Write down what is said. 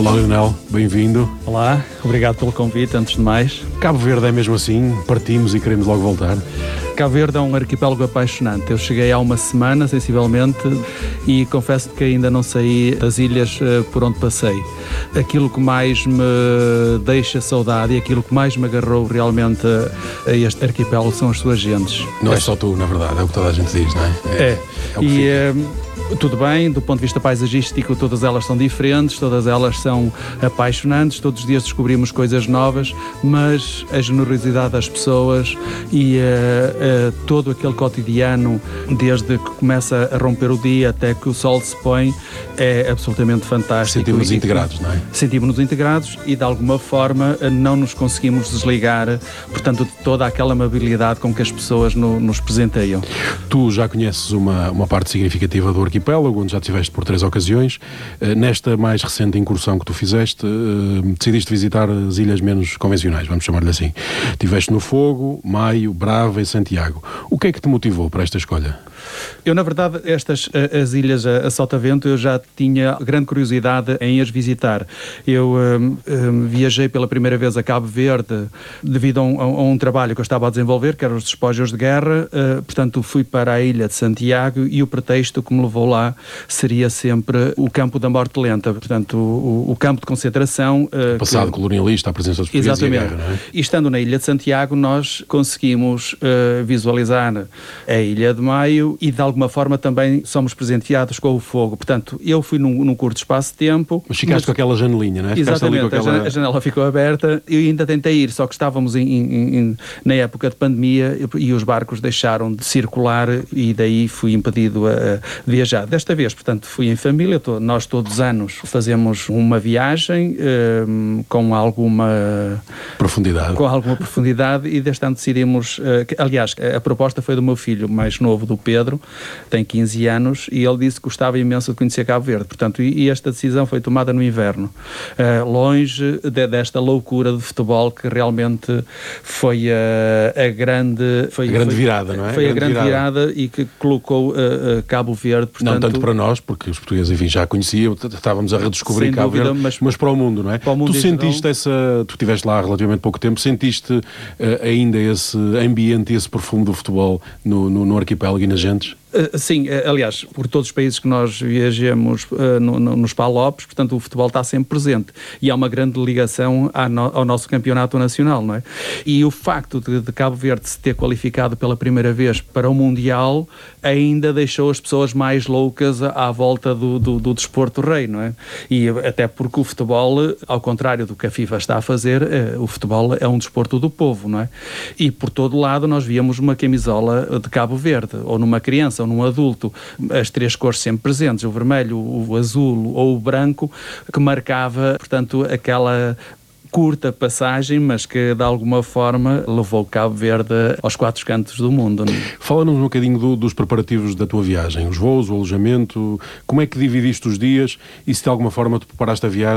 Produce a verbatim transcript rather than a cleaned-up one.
Olá, Leonel, bem-vindo. Olá, obrigado pelo convite, antes de mais. Cabo Verde é mesmo assim? Partimos e queremos logo voltar? Cabo Verde é um arquipélago apaixonante. Eu cheguei há uma semana, sensivelmente, e confesso que ainda não saí das ilhas por onde passei. Aquilo que mais me deixa saudade e aquilo que mais me agarrou realmente a este arquipélago são as suas gentes. Não é só tu, na verdade, é o que toda a gente diz, não é? É, é, é o que e... fica. Tudo bem, do ponto de vista paisagístico, todas elas são diferentes, todas elas são apaixonantes, todos os dias descobrimos coisas novas, mas a generosidade das pessoas e uh, uh, todo aquele cotidiano, desde que começa a romper o dia até que o sol se põe, é absolutamente fantástico. Sentimos-nos integrados, não é? Sentimos-nos integrados e, de alguma forma, não nos conseguimos desligar, portanto, de toda aquela amabilidade com que as pessoas no, nos presenteiam. Tu já conheces uma, uma parte significativa do arquipélago, onde já estiveste por três ocasiões. Nesta mais recente incursão que tu fizeste, decidiste visitar as ilhas menos convencionais, vamos chamar-lhe assim. Estiveste no Fogo, Maio, Brava e Santiago. O que é que te motivou para esta escolha? Eu, na verdade, estas as ilhas a Sotavento, eu já tinha grande curiosidade em as visitar. Eu um, um, viajei pela primeira vez a Cabo Verde devido a um, a um trabalho que eu estava a desenvolver, que eram os despojos de guerra, uh, portanto fui para a ilha de Santiago e o pretexto que me levou lá seria sempre o campo da morte lenta, portanto o, o campo de concentração. Uh, Passado que... colonialista, a presença dos portugueses e a guerra, não é? E estando na ilha de Santiago, nós conseguimos uh, visualizar a Ilha de Maio e de alguma forma também somos presenteados com o fogo. Portanto, eu fui num, num curto espaço de tempo. Mas ficaste mas... com aquela janelinha, não é? Exatamente, ali com aquela... a janela ficou aberta e ainda tentei ir, só que estávamos em, em, em, na época de pandemia e os barcos deixaram de circular e daí fui impedido a, a viajar. Desta vez, portanto, fui em família, tô, nós todos os anos fazemos uma viagem um, com alguma... Profundidade. Com alguma profundidade e deste ano decidimos... Uh, que, aliás, a proposta foi do meu filho mais novo, do Pedro, tem quinze anos, e ele disse que gostava imenso de conhecer Cabo Verde. Portanto, e, e esta decisão foi tomada no inverno, uh, longe de, desta loucura de futebol que realmente foi a, a grande... Foi, a grande foi, virada, não é? Foi a grande, a grande virada. virada e que colocou uh, uh, Cabo Verde, portanto... Não tanto para nós, porque os portugueses, enfim, já conheciam, estávamos a redescobrir Cabo dúvida, Verde, mas, mas para o mundo, não é? Para o mundo tu sentiste geral... essa... Tu estiveste lá há relativamente pouco tempo, sentiste uh, ainda esse ambiente, esse perfume do futebol no, no, no arquipélago e nas gentes? Uh, sim, uh, aliás, por todos os países que nós viajamos uh, no, no, nos Palopes, portanto o futebol está sempre presente e há uma grande ligação à no, ao nosso campeonato nacional, não é? E o facto de, de Cabo Verde se ter qualificado pela primeira vez para o Mundial ainda deixou as pessoas mais loucas à volta do, do, do desporto rei, não é? E até porque o futebol, ao contrário do que a FIFA está a fazer, uh, o futebol é um desporto do povo, não é? E por todo lado nós víamos uma camisola de Cabo Verde, ou numa criança, ou num adulto, as três cores sempre presentes, o vermelho, o azul ou o branco, que marcava, portanto, aquela curta passagem, mas que de alguma forma levou Cabo Verde aos quatro cantos do mundo. Fala-nos um bocadinho do, dos preparativos da tua viagem, os voos, o alojamento, como é que dividiste os dias e se de alguma forma te preparaste a viagem